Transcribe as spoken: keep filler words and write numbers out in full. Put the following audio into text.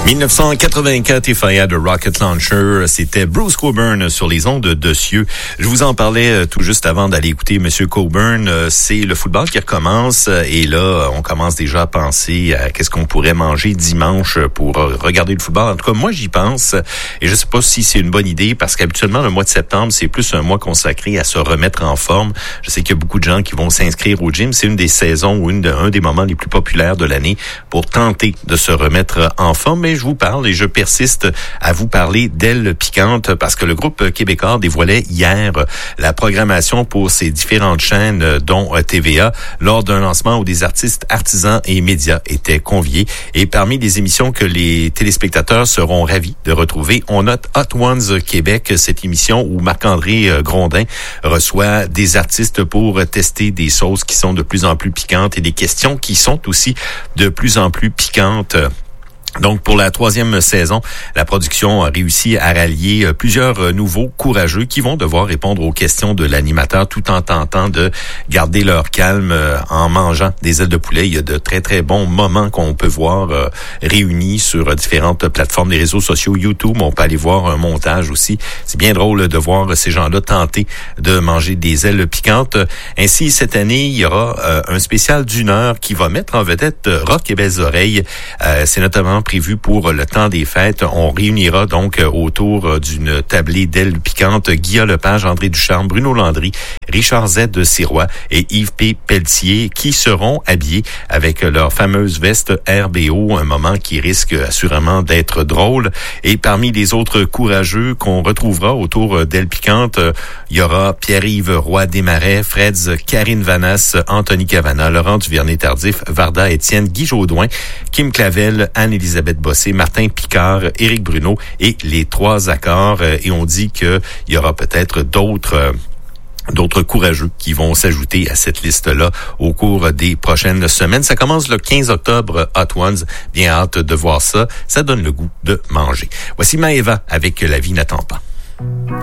dix-neuf cent quatre-vingt-quatre et Fire de Rocket Launcher, c'était Bruce Cockburn sur les ondes de Cieux. Je vous en parlais tout juste avant d'aller écouter Monsieur Cockburn. C'est le football qui recommence et là, on commence déjà à penser à qu'est-ce qu'on pourrait manger dimanche pour regarder le football. En tout cas, moi, j'y pense et je sais pas si c'est une bonne idée parce qu'habituellement, le mois de septembre, c'est plus un mois consacré à se remettre en forme. Je sais qu'il y a beaucoup de gens qui vont s'inscrire au gym. C'est une des saisons ou une de, un des moments les plus populaires de l'année pour tenter de se remettre en forme. Mais je vous parle et je persiste à vous parler d'ailes piquantes parce que le groupe québécois dévoilait hier la programmation pour ses différentes chaînes, dont T V A, lors d'un lancement où des artistes, artisans et médias étaient conviés. Et parmi les émissions que les téléspectateurs seront ravis de retrouver, on note Hot Ones Québec, cette émission où Marc-André Grondin reçoit des artistes pour tester des sauces qui sont de plus en plus piquantes et des questions qui sont aussi de plus en plus piquantes. Donc, pour la troisième saison, la production a réussi à rallier plusieurs nouveaux courageux qui vont devoir répondre aux questions de l'animateur tout en tentant de garder leur calme en mangeant des ailes de poulet. Il y a de très, très bons moments qu'on peut voir euh, réunis sur différentes plateformes des réseaux sociaux. YouTube, on peut aller voir un montage aussi. C'est bien drôle de voir ces gens-là tenter de manger des ailes piquantes. Ainsi, cette année, il y aura euh, un spécial d'une heure qui va mettre en vedette Rock et Belles Oreilles. Euh, c'est notamment prévu pour le temps des fêtes. On réunira donc autour d'une tablée d'ailes piquantes Guillaume Lepage, André Ducharme, Bruno Landry, Richard Z de Sirois et Yves P. Pelletier qui seront habillés avec leur fameuse veste R B O, un moment qui risque assurément d'être drôle. Et parmi les autres courageux qu'on retrouvera autour d'ailes piquantes, il y aura Pierre-Yves Roy Desmarais, Freds, Karine Vanasse, Anthony Cavana, Laurent Duvernay-Tardif, Varda Étienne, Guy Jodoin, Kim Clavel, Anne-Élisabeth Bossé, Martin Picard, Éric Bruno et les trois accords. Et on dit qu'il y aura peut-être d'autres d'autres courageux qui vont s'ajouter à cette liste-là au cours des prochaines semaines. Ça commence le quinze octobre, Hot Ones. Bien hâte de voir ça. Ça donne le goût de manger. Voici Maëva avec La vie n'attend pas.